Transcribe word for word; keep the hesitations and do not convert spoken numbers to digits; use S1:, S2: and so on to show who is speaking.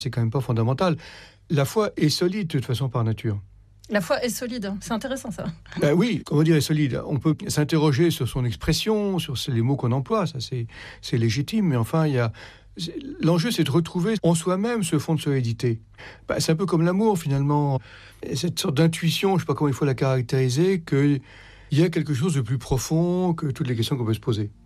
S1: C'est quand même pas fondamental. La foi est solide de toute façon par nature.
S2: La foi est solide, c'est intéressant ça.
S1: Ben oui, comment dire est solide. On peut s'interroger sur son expression, sur les mots qu'on emploie, ça c'est, c'est légitime, mais enfin il y a... L'enjeu, c'est de retrouver en soi-même ce fond de solidité. Ben, c'est un peu comme l'amour, finalement. Cette sorte d'intuition, je ne sais pas comment il faut la caractériser, qu'il y a quelque chose de plus profond que toutes les questions qu'on peut se poser.